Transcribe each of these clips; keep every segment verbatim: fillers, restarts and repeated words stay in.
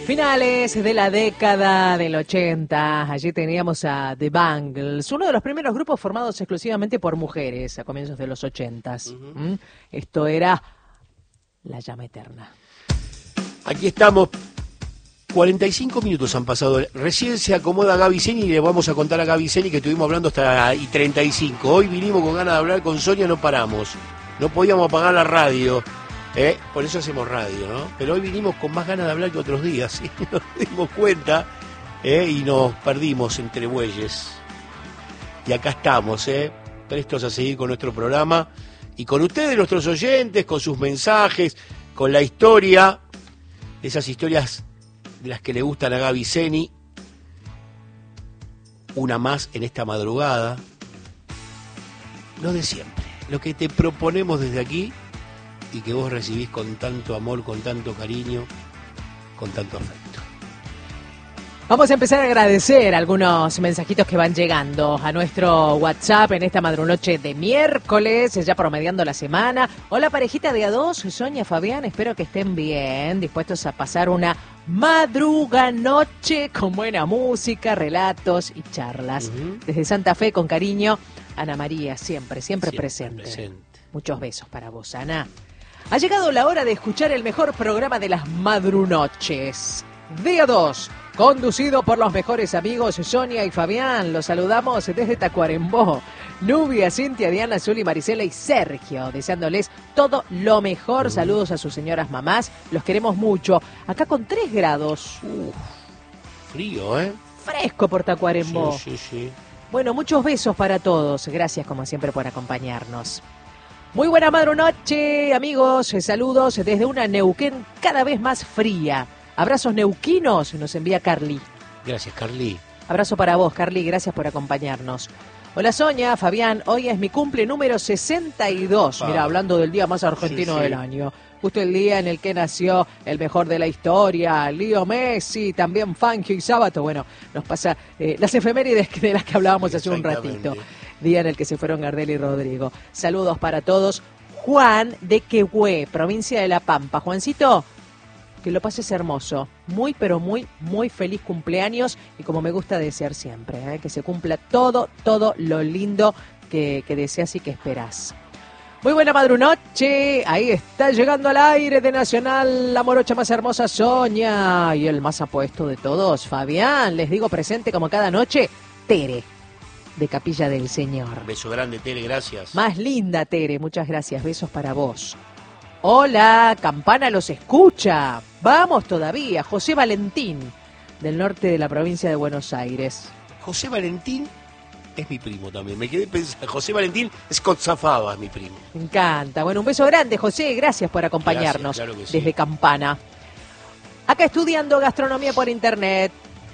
Finales de la década del ochenta, allí teníamos a The Bangles, uno de los primeros grupos formados exclusivamente por mujeres a comienzos de los ochentas. Uh-huh. ¿Mm? Esto era La Llama Eterna. Aquí estamos, cuarenta y cinco minutos han pasado, recién se acomoda Gaby Zeni y le vamos a contar a Gaby Zeni que estuvimos hablando hasta y treinta y cinco. Hoy vinimos con ganas de hablar con Sonia, no paramos, no podíamos apagar la radio. ¿Eh? Por eso hacemos radio, ¿no? Pero hoy vinimos con más ganas de hablar que otros días, y nos dimos cuenta, ¿eh? Y nos perdimos entre bueyes. Y acá estamos, ¿eh? Prestos a seguir con nuestro programa, y con ustedes, nuestros oyentes, con sus mensajes, con la historia, esas historias de las que le gustan a Gaby Zeni, una más en esta madrugada, lo de siempre, lo que te proponemos desde aquí, y que vos recibís con tanto amor, con tanto cariño, con tanto afecto. Vamos a empezar a agradecer algunos mensajitos que van llegando a nuestro WhatsApp en esta madrunoche de miércoles, ya promediando la semana. Hola parejita de a dos, Sonia, Fabián, espero que estén bien, dispuestos a pasar una madruganoche con buena música, relatos y charlas. Uh-huh. Desde Santa Fe, con cariño, Ana María, siempre, siempre, siempre presente. presente. Muchos besos para vos, Ana. Ha llegado la hora de escuchar el mejor programa de las madrunoches. Día dos, conducido por los mejores amigos Sonia y Fabián. Los saludamos desde Tacuarembó. Nubia, Cintia, Diana, Zuli, Marisela y Sergio, deseándoles todo lo mejor. Saludos a sus señoras mamás. Los queremos mucho. Acá con tres grados. Uf, frío, ¿eh? Fresco por Tacuarembó. Sí, sí, sí. Bueno, muchos besos para todos. Gracias, como siempre, por acompañarnos. Muy buena madrunoche, amigos. Saludos desde una Neuquén cada vez más fría. Abrazos neuquinos, nos envía Carly. Gracias, Carly. Abrazo para vos, Carly. Gracias por acompañarnos. Hola, Sonia, Fabián. Hoy es mi cumple número sesenta y dos. Ah, Mira, hablando del día más argentino sí, sí. del año. Justo el día en el que nació el mejor de la historia, Leo Messi, también Fangio y Sábato. Bueno, nos pasa eh, las efemérides de las que hablábamos hace un ratito. Día en el que se fueron Gardel y Rodrigo. Saludos para todos. Juan de Quehue, provincia de La Pampa. Juancito, que lo pases hermoso. Muy, pero muy, muy feliz cumpleaños. Y como me gusta desear siempre, ¿eh? que se cumpla todo, todo lo lindo que, que deseas y que esperás. Muy buena madrunoche. Ahí está llegando al aire de Nacional la morocha más hermosa, Sonia. Y el más apuesto de todos, Fabián. Les digo presente como cada noche, Tere, de Capilla del Señor. Beso grande, Tere, gracias. Más linda, Tere, muchas gracias, besos para vos. Hola, Campana los escucha. Vamos todavía, José Valentín, del norte de la provincia de Buenos Aires. José Valentín es mi primo también, me quedé pensando, José Valentín Scott Zafaba es mi primo. Me encanta, bueno, un beso grande, José, gracias por acompañarnos. Gracias, claro que sí. Desde Campana. Acá estudiando gastronomía por internet.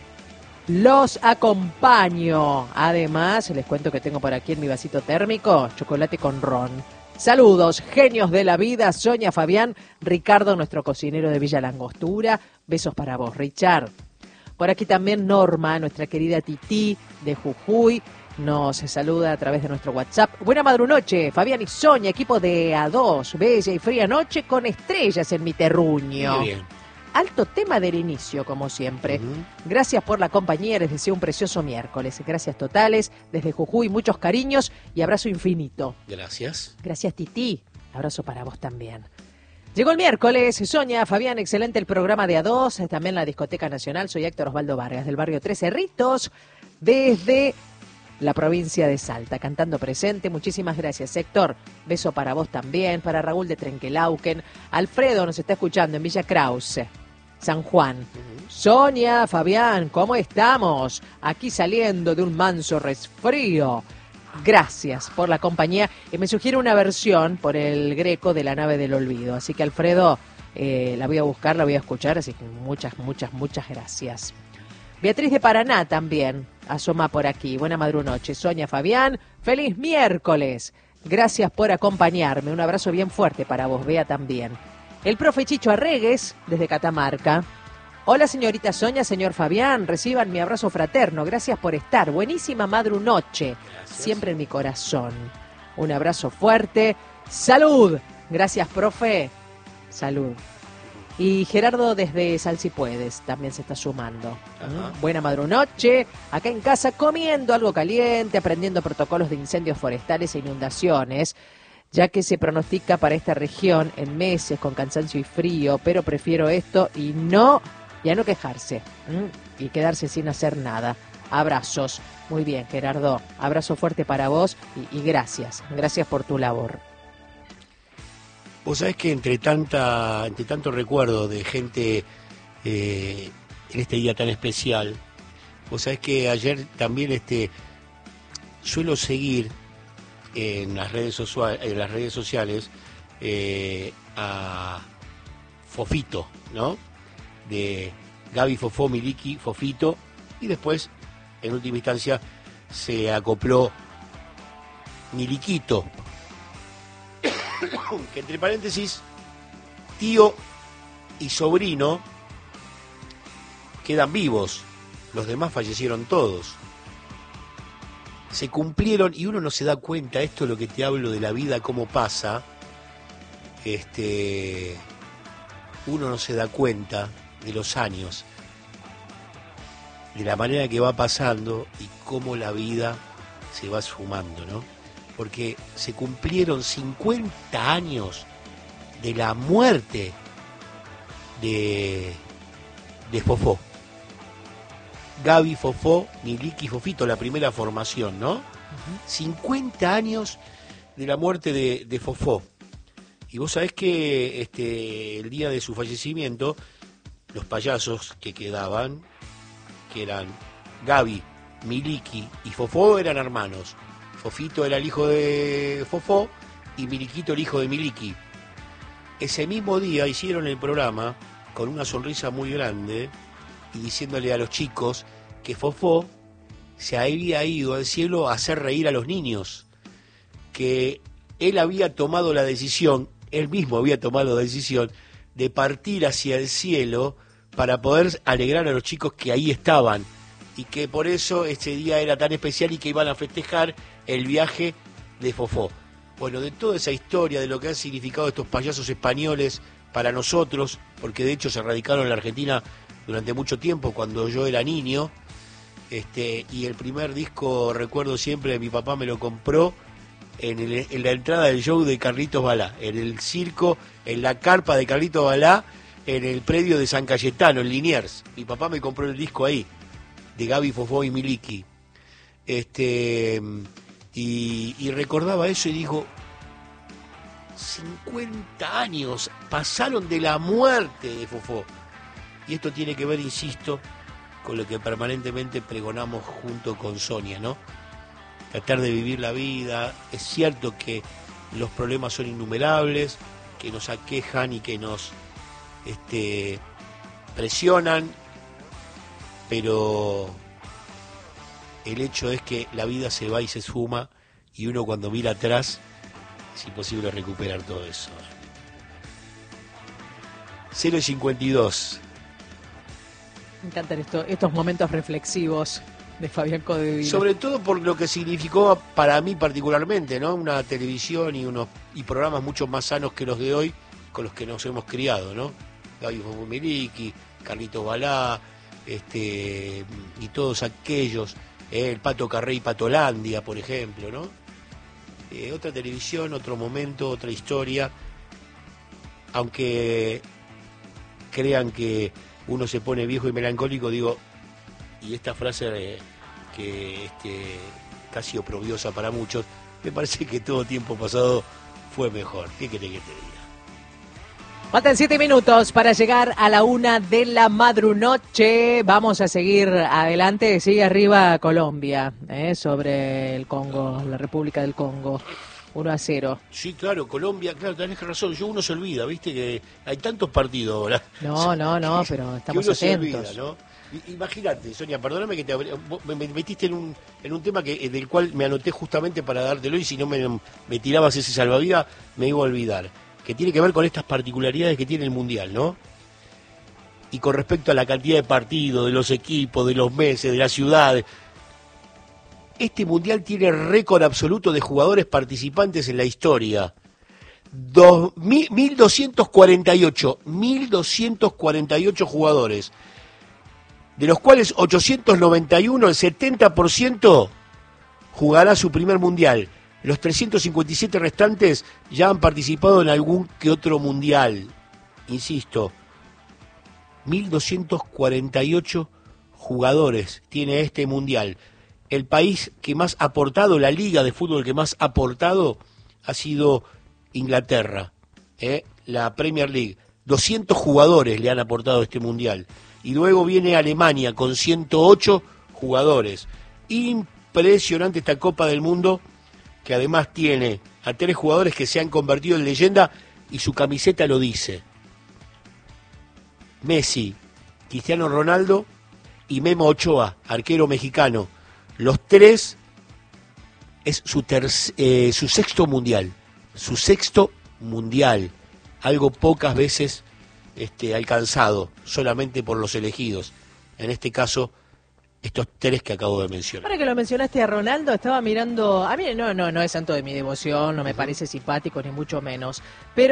Los acompaño. Además, les cuento que tengo por aquí en mi vasito térmico chocolate con ron. Saludos, genios de la vida, Sonia, Fabián, Ricardo, nuestro cocinero de Villa Langostura. Besos para vos, Richard. Por aquí también Norma, nuestra querida Tití de Jujuy, nos saluda a través de nuestro WhatsApp. Buena madrunoche, Fabián y Sonia, equipo de A dos. Bella y fría noche con estrellas en mi terruño. Muy bien. Alto tema del inicio, como siempre. Uh-huh. Gracias por la compañía, les deseo un precioso miércoles. Gracias totales, desde Jujuy, muchos cariños y abrazo infinito. Gracias. Gracias, Tití. Abrazo para vos también. Llegó el miércoles, Sonia, Fabián, excelente el programa de A dos, también la Discoteca Nacional. Soy Héctor Osvaldo Vargas, del barrio Tres Cerritos, desde la provincia de Salta, cantando presente. Muchísimas gracias, Héctor. Beso para vos también, para Raúl de Trenquelauquen. Alfredo nos está escuchando en Villa Krause, San Juan. Uh-huh. Sonia, Fabián, ¿cómo estamos? Aquí saliendo de un manso resfrío. Gracias por la compañía. Y me sugiere una versión por el Greco de La Nave del Olvido. Así que, Alfredo, eh, la voy a buscar, la voy a escuchar. Así que muchas, muchas, muchas gracias. Beatriz de Paraná también asoma por aquí. Buena madrunoche. Sonia, Fabián, feliz miércoles. Gracias por acompañarme. Un abrazo bien fuerte para vos, Bea, también. El profe Chicho Arregues, desde Catamarca. Hola, señorita Sonia, señor Fabián, reciban mi abrazo fraterno. Gracias por estar. Buenísima madrunoche. Gracias. Siempre en mi corazón. Un abrazo fuerte. ¡Salud! Gracias, profe. Salud. Y Gerardo desde Sal Si Puedes también se está sumando. Ajá. Buena madrunoche, acá en casa comiendo algo caliente, aprendiendo protocolos de incendios forestales e inundaciones, ya que se pronostica para esta región en meses con cansancio y frío, pero prefiero esto y no, y a no quejarse, ¿m? y quedarse sin hacer nada. Abrazos. Muy bien, Gerardo. Abrazo fuerte para vos y, y gracias. Gracias por tu labor. Vos sabés que entre tanta, entre tanto recuerdo de gente eh, en este día tan especial, vos sabés que ayer también este suelo seguir en las redes, social, en las redes sociales eh, a Fofito, ¿no? De Gaby, Fofó, Miliki, Fofito, y después, en última instancia, se acopló Miliquito, que entre paréntesis, tío y sobrino quedan vivos, los demás fallecieron todos. Se cumplieron, y uno no se da cuenta, esto es lo que te hablo de la vida, cómo pasa, este, uno no se da cuenta de los años, de la manera que va pasando y cómo la vida se va esfumando, ¿no? Porque se cumplieron cincuenta años de la muerte de, de Fofó. Gaby, Fofó, Miliki, Fofito, la primera formación, ¿no? Uh-huh. cincuenta años de la muerte de, de Fofó. Y vos sabés que este, el día de su fallecimiento, los payasos que quedaban, que eran Gaby, Miliki y Fofó, eran hermanos. Fofito era el hijo de Fofó y Miliquito el hijo de Miliki. Ese mismo día hicieron el programa con una sonrisa muy grande y diciéndole a los chicos que Fofó se había ido al cielo a hacer reír a los niños, que él había tomado la decisión, él mismo había tomado la decisión de partir hacia el cielo para poder alegrar a los chicos que ahí estaban, y que por eso este día era tan especial y que iban a festejar el viaje de Fofó. Bueno, de toda esa historia, de lo que han significado estos payasos españoles para nosotros, porque de hecho se radicaron en la Argentina durante mucho tiempo, cuando yo era niño, este, y el primer disco, recuerdo siempre, mi papá me lo compró en, el, en la entrada del show de Carlitos Balá, en el circo, en la carpa de Carlitos Balá, en el predio de San Cayetano, en Liniers. Mi papá me compró el disco ahí, de Gaby, Fofó y Miliki. Este, y, y recordaba eso y digo, cincuenta años pasaron de la muerte de Fofó. Y esto tiene que ver, insisto, con lo que permanentemente pregonamos junto con Sonia, ¿no? Tratar de vivir la vida. Es cierto que los problemas son innumerables, que nos aquejan y que nos este, presionan, pero el hecho es que la vida se va y se esfuma, y uno cuando mira atrás es imposible recuperar todo eso. cero cincuenta y dos. Me encantan esto, estos momentos reflexivos de Fabián Codevila. Sobre todo por lo que significó para mí particularmente, ¿no? Una televisión y unos y programas mucho más sanos que los de hoy, con los que nos hemos criado, ¿no? Gaby, Fofó, Miliki, Carlitos Balá, este, y todos aquellos, eh, el Pato Carré y Patolandia, por ejemplo, ¿no? Eh, otra televisión, otro momento, otra historia, aunque crean que uno se pone viejo y melancólico, digo, y esta frase eh, que este, casi oprobiosa para muchos, me parece que todo tiempo pasado fue mejor. ¿Qué querés que te diga? Faltan siete minutos para llegar a la una de la madrunoche. Vamos a seguir adelante. Sigue arriba Colombia, ¿eh? Sobre el Congo, la República del Congo. uno a cero. Sí, claro, Colombia, claro, tenés razón. Yo uno se olvida, viste que hay tantos partidos ahora. No, no, no, pero estamos que uno atentos. Se olvida, ¿no? Imagínate, Sonia, perdóname que te me metiste en un en un tema que del cual me anoté justamente para dártelo, y si no me, me tirabas ese salvavidas me iba a olvidar, que tiene que ver con estas particularidades que tiene el Mundial, ¿no? Y con respecto a la cantidad de partidos, de los equipos, de los meses, de las ciudades. Este Mundial tiene récord absoluto de jugadores participantes en la historia. dos, mil doscientos cuarenta y ocho jugadores, de los cuales ochocientos noventa y uno, el setenta por ciento, jugará su primer mundial. Los trescientos cincuenta y siete restantes ya han participado en algún que otro mundial. Insisto, mil doscientos cuarenta y ocho jugadores tiene este mundial. El país que más ha aportado, la liga de fútbol que más ha aportado, ha sido Inglaterra, ¿eh? La Premier League. doscientos jugadores le han aportado este mundial. Y luego viene Alemania con ciento ocho jugadores. Impresionante esta Copa del Mundo, que además tiene a tres jugadores que se han convertido en leyenda y su camiseta lo dice. Messi, Cristiano Ronaldo y Memo Ochoa, arquero mexicano. Los tres es su, terc- eh, su sexto mundial. Su sexto mundial. Algo pocas veces este, alcanzado, solamente por los elegidos. En este caso, estos tres que acabo de mencionar. Ahora que lo mencionaste a Ronaldo, estaba mirando, a mí no, no, no es santo de mi devoción, no me parece simpático ni mucho menos,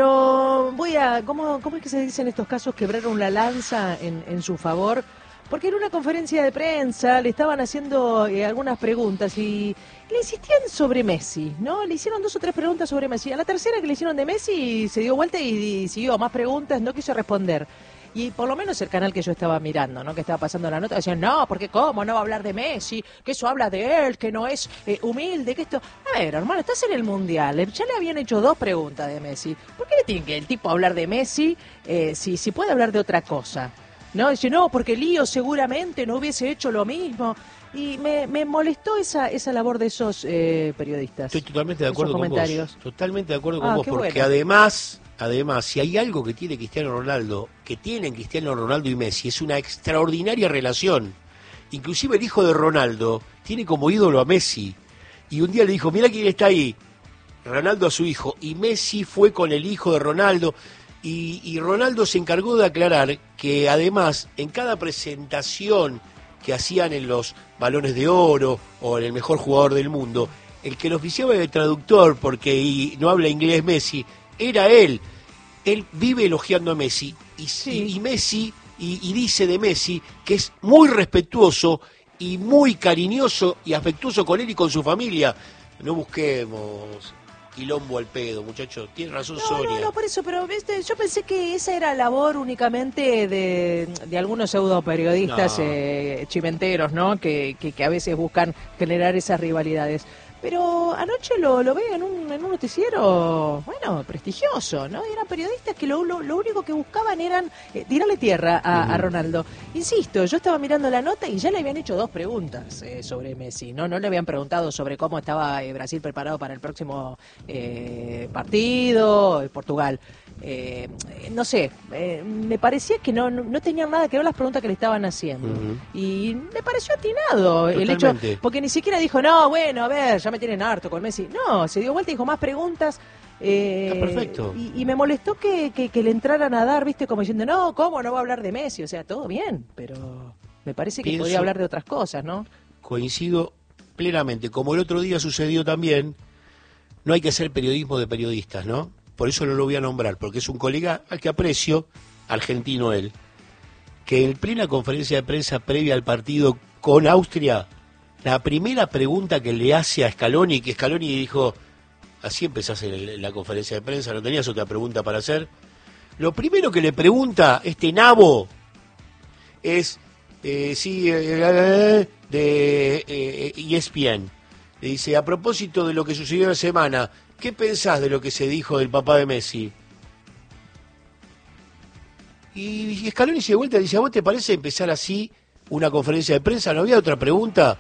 pero voy a, ¿cómo, cómo es que se dice en estos casos? Quebraron la lanza en, en su favor, porque en una conferencia de prensa le estaban haciendo eh, algunas preguntas y le insistían sobre Messi, ¿no? Le hicieron dos o tres preguntas sobre Messi. A la tercera que le hicieron de Messi se dio vuelta y, y siguió más preguntas, no quiso responder. Y por lo menos el canal que yo estaba mirando, ¿no? Que estaba pasando la nota, decían, no, porque cómo no va a hablar de Messi, que eso habla de él, que no es eh, humilde, que esto... A ver, hermano, estás en el Mundial, ya le habían hecho dos preguntas de Messi. ¿Por qué le tiene que el tipo hablar de Messi eh, si, si puede hablar de otra cosa? No, dice, no, porque Lío seguramente no hubiese hecho lo mismo. Y me, me molestó esa esa labor de esos eh, periodistas. Estoy totalmente de acuerdo con vos. Totalmente de acuerdo con ah, vos, porque bueno. además... Además, si hay algo que tiene Cristiano Ronaldo, que tienen Cristiano Ronaldo y Messi, es una extraordinaria relación. Inclusive el hijo de Ronaldo tiene como ídolo a Messi. Y un día le dijo, mira quién está ahí. Ronaldo a su hijo. Y Messi fue con el hijo de Ronaldo. Y, y Ronaldo se encargó de aclarar que además, en cada presentación que hacían en los Balones de Oro o en el mejor jugador del mundo, el que lo oficiaba de traductor, porque y no habla inglés Messi, era él. Él vive elogiando a Messi y, sí. y, y Messi y, y dice de Messi que es muy respetuoso y muy cariñoso y afectuoso con él y con su familia. No busquemos quilombo al pedo, muchachos. Tiene razón no, Sonia. No, no, por eso, pero ¿viste? Yo pensé que esa era labor únicamente de, de algunos pseudo periodistas no. eh, chimenteros, ¿no? Que, que, que a veces buscan generar esas rivalidades. Pero anoche lo, lo veo en un, en un noticiero, bueno, prestigioso, ¿no? Eran periodistas que lo, lo, lo único que buscaban eran eh, tirarle tierra a, uh-huh. a Ronaldo. Insisto, yo estaba mirando la nota y ya le habían hecho dos preguntas eh, sobre Messi, ¿no? No le habían preguntado sobre cómo estaba eh, Brasil preparado para el próximo eh, partido, eh, Portugal. Eh, no sé, eh, me parecía que no, no, no tenían nada que ver las preguntas que le estaban haciendo. Uh-huh. Y me pareció atinado Totalmente. el hecho, porque ni siquiera dijo, no, bueno, a ver, ya me tienen harto con Messi. No, se dio vuelta y dijo más preguntas. Eh, Está perfecto. Y, y me molestó que, que, que le entraran a dar, viste, como diciendo, no, ¿cómo no va a hablar de Messi? O sea, todo bien, pero me parece que Pienso, podía hablar de otras cosas, ¿no? Coincido plenamente. Como el otro día sucedió también, no hay que hacer periodismo de periodistas, ¿no? Por eso no lo voy a nombrar, porque es un colega al que aprecio, argentino él, que en plena conferencia de prensa previa al partido con Austria, la primera pregunta que le hace a Scaloni, que Scaloni dijo, así empezás en la conferencia de prensa, no tenías otra pregunta para hacer, lo primero que le pregunta este nabo es, eh, sí, eh, de eh, E S P N, le dice, a propósito de lo que sucedió en la semana, ¿qué pensás de lo que se dijo del papá de Messi? Y Scaloni se de vuelta y dice, ¿a vos te parece empezar así una conferencia de prensa? ¿No había otra pregunta?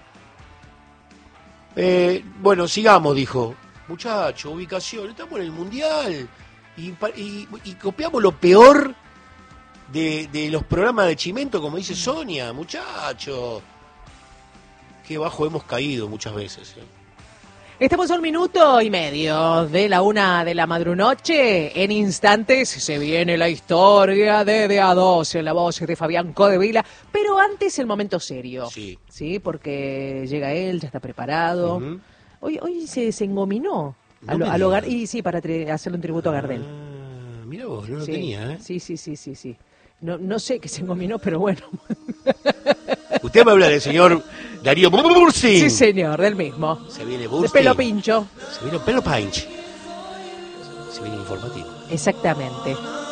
Eh, bueno, sigamos, dijo. Muchacho, ubicación, estamos en el Mundial. Y, y, y copiamos lo peor de, de los programas de Chimento, como dice Sonia. Muchacho. Qué bajo hemos caído muchas veces, ¿eh? Estamos a un minuto y medio de la una de la madrunoche. En instantes se viene la historia de De A dos en la voz de Fabián Codevila. Pero antes el momento serio. Sí. Sí, porque llega él, ya está preparado. Uh-huh. Hoy, hoy se, se engominó. No al, me al hogar. digas. Y sí, para tri- hacerle un tributo a Gardel. Ah, mira vos, no lo Sí, tenía, ¿eh? sí, sí, sí, sí, sí. No, no sé qué se engominó, pero bueno. Usted me habla del señor Darío Bursi. Sí, señor, del mismo. Se viene De Bursi. pelo pincho. Se viene pelo pinch. Se viene informativo. Exactamente.